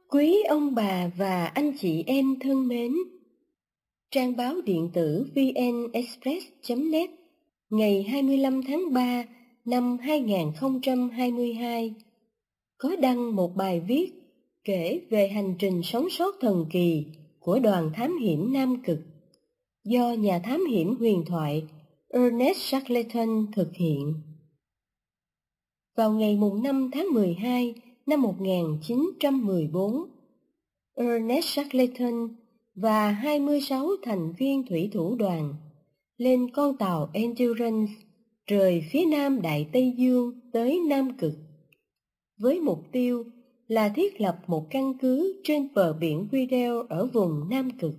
Quý ông bà và anh chị em thân mến, trang báo điện tử vnexpress.net ngày 25 tháng 3 năm 2022 có đăng một bài viết kể về hành trình sống sót thần kỳ của đoàn thám hiểm Nam Cực do nhà thám hiểm huyền thoại Ernest Shackleton thực hiện. Vào ngày 5 tháng 12 năm 1914, Ernest Shackleton và 26 thành viên thủy thủ đoàn lên con tàu Endurance rời phía nam Đại Tây Dương tới Nam Cực, với mục tiêu là thiết lập một căn cứ trên bờ biển Weddell ở vùng Nam Cực.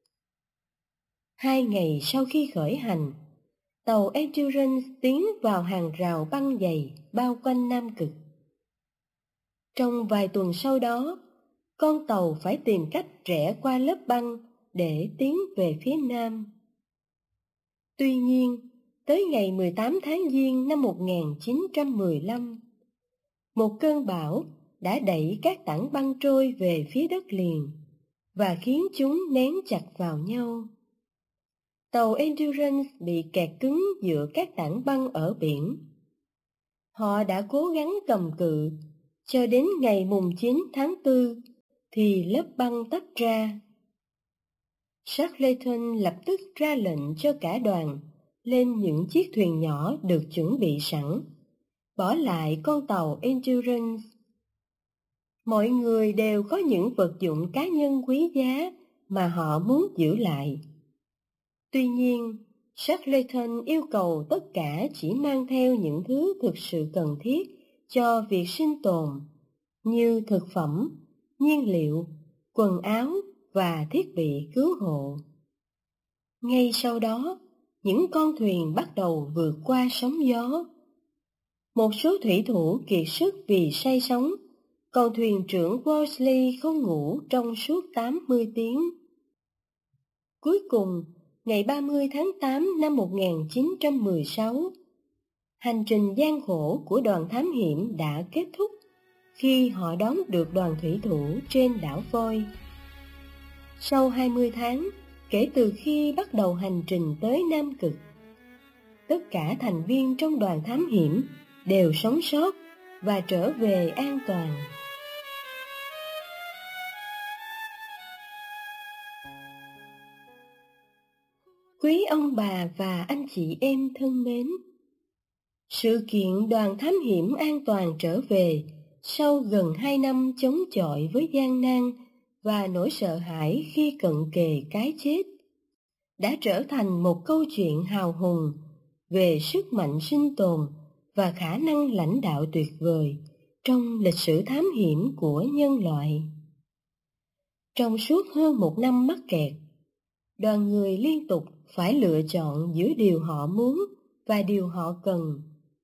2 ngày sau khi khởi hành, tàu Endurance tiến vào hàng rào băng dày bao quanh Nam Cực. Trong vài tuần sau đó, con tàu phải tìm cách rẽ qua lớp băng để tiến về phía nam. Tuy nhiên, tới ngày 18 tháng Giêng năm 1915, một cơn bão đã đẩy các tảng băng trôi về phía đất liền và khiến chúng nén chặt vào nhau. Tàu Endurance bị kẹt cứng giữa các tảng băng ở biển. Họ đã cố gắng cầm cự cho đến ngày 9 tháng 4 thì lớp băng tách ra. Shackleton lập tức ra lệnh cho cả đoàn lên những chiếc thuyền nhỏ được chuẩn bị sẵn, bỏ lại con tàu Endurance. Mọi người đều có những vật dụng cá nhân quý giá mà họ muốn giữ lại. Tuy nhiên, Shackleton yêu cầu tất cả chỉ mang theo những thứ thực sự cần thiết cho việc sinh tồn, như thực phẩm, nhiên liệu, quần áo và thiết bị cứu hộ. Ngay sau đó, những con thuyền bắt đầu vượt qua sóng gió. Một số thủy thủ kiệt sức vì say sóng, còn thuyền trưởng Worsley không ngủ trong suốt 80 tiếng. Cuối cùng, ngày 30 tháng 8 năm 1916, hành trình gian khổ của đoàn thám hiểm đã kết thúc khi họ đón được đoàn thủy thủ trên đảo Voi. Sau 20 tháng, kể từ khi bắt đầu hành trình tới Nam Cực, tất cả thành viên trong đoàn thám hiểm đều sống sót và trở về an toàn. Quý ông bà và anh chị em thân mến, sự kiện đoàn thám hiểm an toàn trở về sau gần 2 năm chống chọi với gian nan và nỗi sợ hãi khi cận kề cái chết đã trở thành một câu chuyện hào hùng về sức mạnh sinh tồn và khả năng lãnh đạo tuyệt vời trong lịch sử thám hiểm của nhân loại. Trong suốt hơn 1 năm mắc kẹt, đoàn người liên tục phải lựa chọn giữa điều họ muốn và điều họ cần.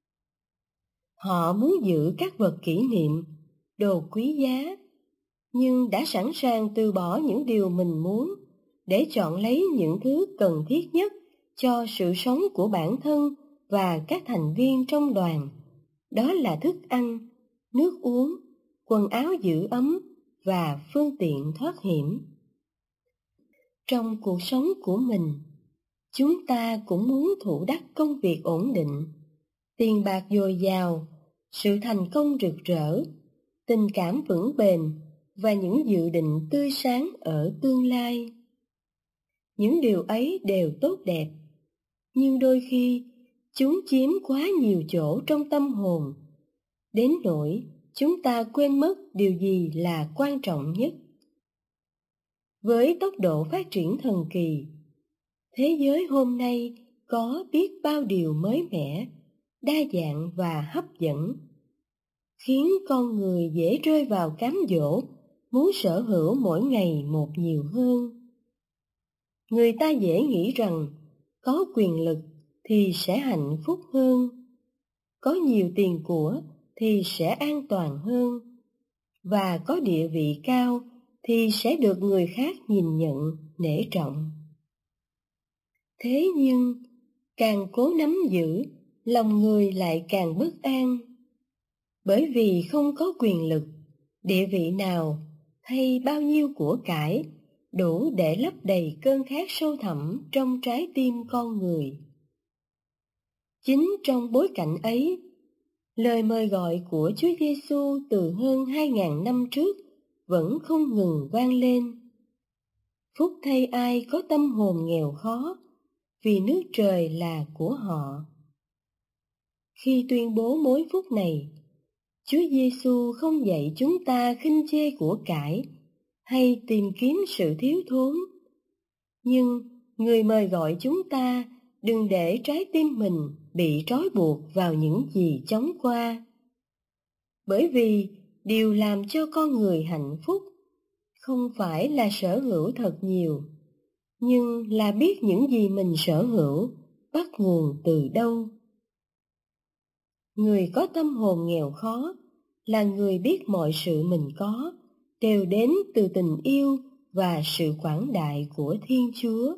Họ muốn giữ các vật kỷ niệm, đồ quý giá, nhưng đã sẵn sàng từ bỏ những điều mình muốn để chọn lấy những thứ cần thiết nhất cho sự sống của bản thân và các thành viên trong đoàn. Đó là thức ăn, nước uống, quần áo giữ ấm và phương tiện thoát hiểm. Trong cuộc sống của mình, chúng ta cũng muốn thụ đắc công việc ổn định, tiền bạc dồi dào, sự thành công rực rỡ, tình cảm vững bền và những dự định tươi sáng ở tương lai. Những điều ấy đều tốt đẹp, nhưng đôi khi chúng chiếm quá nhiều chỗ trong tâm hồn, đến nỗi chúng ta quên mất điều gì là quan trọng nhất. Với tốc độ phát triển thần kỳ, thế giới hôm nay có biết bao điều mới mẻ, đa dạng và hấp dẫn, khiến con người dễ rơi vào cám dỗ muốn sở hữu mỗi ngày một nhiều hơn. Người ta dễ nghĩ rằng có quyền lực thì sẽ hạnh phúc hơn, có nhiều tiền của thì sẽ an toàn hơn, và có địa vị cao thì sẽ được người khác nhìn nhận, nể trọng. Thế nhưng, càng cố nắm giữ, lòng người lại càng bất an. Bởi vì không có quyền lực, địa vị nào hay bao nhiêu của cải đủ để lấp đầy cơn khát sâu thẳm trong trái tim con người. Chính trong bối cảnh ấy, lời mời gọi của Chúa Giêsu từ hơn 2000 năm trước vẫn không ngừng vang lên. Phúc thay ai có tâm hồn nghèo khó, vì nước trời là của họ. Khi tuyên bố mối phúc này, Chúa Giêsu không dạy chúng ta khinh chê của cải hay tìm kiếm sự thiếu thốn. Nhưng Người mời gọi chúng ta đừng để trái tim mình bị trói buộc vào những gì chóng qua. Bởi vì điều làm cho con người hạnh phúc không phải là sở hữu thật nhiều, nhưng là biết những gì mình sở hữu bắt nguồn từ đâu. Người có tâm hồn nghèo khó là người biết mọi sự mình có đều đến từ tình yêu và sự quảng đại của Thiên Chúa.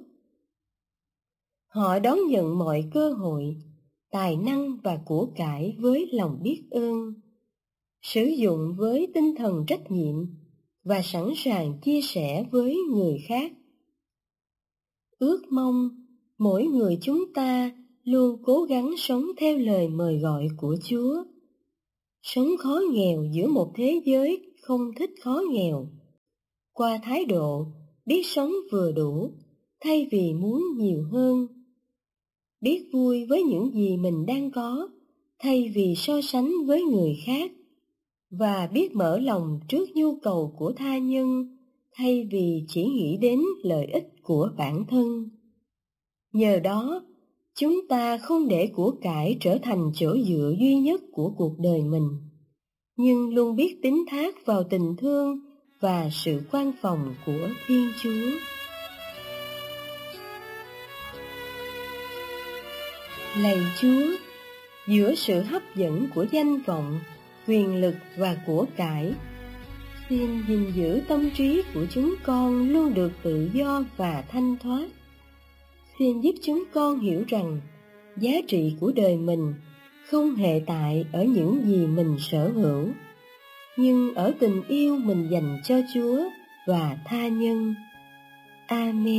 Họ đón nhận mọi cơ hội, tài năng và của cải với lòng biết ơn, sử dụng với tinh thần trách nhiệm và sẵn sàng chia sẻ với người khác. Ước mong mỗi người chúng ta luôn cố gắng sống theo lời mời gọi của Chúa, sống khó nghèo giữa một thế giới không thích khó nghèo, qua thái độ biết sống vừa đủ thay vì muốn nhiều hơn, biết vui với những gì mình đang có thay vì so sánh với người khác, và biết mở lòng trước nhu cầu của tha nhân thay vì chỉ nghĩ đến lợi ích của bản thân. Nhờ đó, chúng ta không để của cải trở thành chỗ dựa duy nhất của cuộc đời mình, nhưng luôn biết tín thác vào tình thương và sự quan phòng của Thiên Chúa. Lạy Chúa, giữa sự hấp dẫn của danh vọng, quyền lực và của cải, xin gìn giữ tâm trí của chúng con luôn được tự do và thanh thoát. Xin giúp chúng con hiểu rằng giá trị của đời mình không hệ tại ở những gì mình sở hữu, nhưng ở tình yêu mình dành cho Chúa và tha nhân. Amen.